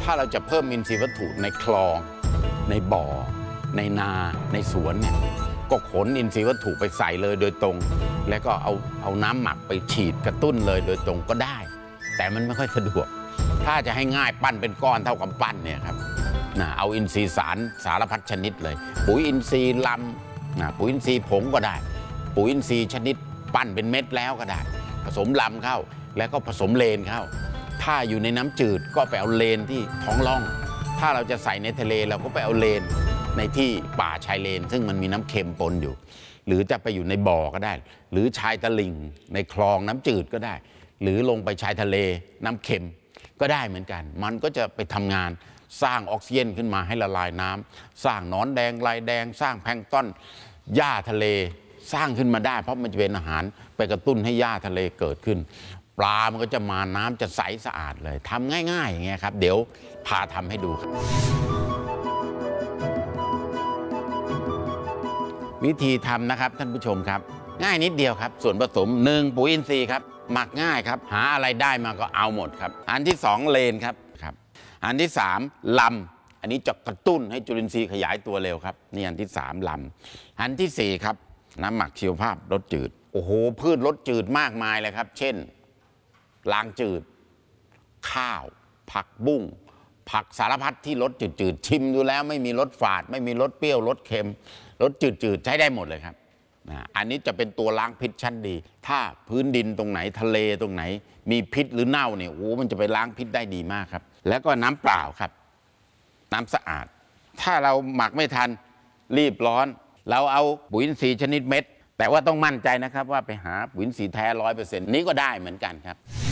ถ้าเราจะเพิ่มอินทรีย์วัตถุในคลองในบ่อในนาในสวนเนี่ยก็ขนอินทรีย์วัตถุไปใส่เลยโดยตรงแล้วก็เอาน้ำหมักไปฉีดกระตุ้นเลยโดยตรงก็ได้แต่มันไม่ค่อยสะดวกถ้าจะให้ง่ายปั้นเป็นก้อนเท่ากับปั้นเนี่ยครับเอาอินทรีย์สารพัดชนิดเลยปุ๋ยอินทรีย์ลำปุ๋ยอินทรีย์ผงก็ได้ปุ๋ยอินทรีย์ชนิดปั้นเป็นเม็ดแล้วก็ได้ผสมลำเข้าแล้วก็ผสมเลนเข้าถ้าอยู่ในน้ำจืดก็ไปเอาเลนที่ท้องร่องถ้าเราจะใส่ในทะเลเราก็ไปเอาเลนในที่ป่าชายเลนซึ่งมันมีน้ำเค็มปนอยู่หรือจะไปอยู่ในบ่อก็ได้หรือชายตลิ่งในคลองน้ำจืดก็ได้หรือลงไปชายทะเลน้ำเค็มก็ได้เหมือนกันมันก็จะไปทำงานสร้างออกซิเจนขึ้นมาให้ละลายน้ำสร้างหนอนแดงลายแดงสร้างแพลงก์ต้นหญ้าทะเลสร้างขึ้นมาได้เพราะมันจะเป็นอาหารไปกระตุ้นให้หญ้าทะเลเกิดขึ้นปลามันก็จะมาน้ำจะใสสะอาดเลยทำง่ายๆอย่างเงี้ยครับเดี๋ยวพาทำให้ดูครับวิธีทำนะครับท่านผู้ชมครับง่ายนิดเดียวครับส่วนผสม1ปุ๋ยอินทรีย์ครับหมักง่ายครับหาอะไรได้มาก็เอาหมดครับอันที่2เลนครับอันที่3ลำอันนี้จะกระตุ้นให้จุลินทรีย์ขยายตัวเร็วครับนี่อันที่3ลำอันที่4ครับน้ำหมักชีวภาพรสจืดโอ้โหพืชรสจืดมากมายเลยครับเช่นลางจืดข้าวผักบุ้งผักสารพัดที่รสจืดๆชิมดูแล้วไม่มีรสฝาดไม่มีรสเปรี้ยวรสเค็มรสจืดๆใช้ได้หมดเลยครับอันนี้จะเป็นตัวล้างพิษชั้นดีถ้าพื้นดินตรงไหนทะเลตรงไหนมีพิษหรือเน่าเนี่ยโอ้มันจะไปล้างพิษได้ดีมากครับแล้วก็น้ำเปล่าครับน้ำสะอาดถ้าเราหมักไม่ทันรีบร้อนเราเอาปุ๋ยอินทรีย์ชนิดเม็ดแต่ว่าต้องมั่นใจนะครับว่าไปหาปุ๋ยอินทรีย์แท้100%นี้ก็ได้เหมือนกันครับ